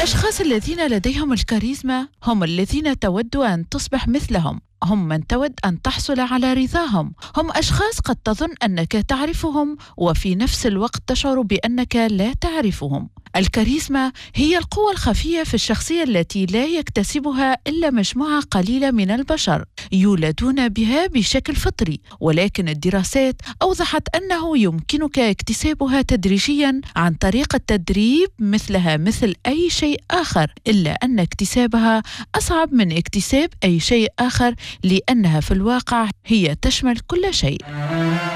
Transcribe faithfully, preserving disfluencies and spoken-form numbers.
الأشخاص الذين لديهم الكاريزما هم الذين تود أن تصبح مثلهم، هم من تود أن تحصل على رضاهم، هم أشخاص قد تظن أنك تعرفهم وفي نفس الوقت تشعر بأنك لا تعرفهم. الكاريزما هي القوة الخفية في الشخصية التي لا يكتسبها إلا مجموعة قليلة من البشر يولدون بها بشكل فطري، ولكن الدراسات أوضحت أنه يمكنك اكتسابها تدريجيا عن طريق التدريب مثلها مثل أي شيء آخر، إلا أن اكتسابها أصعب من اكتساب أي شيء آخر لأنها في الواقع هي تشمل كل شيء.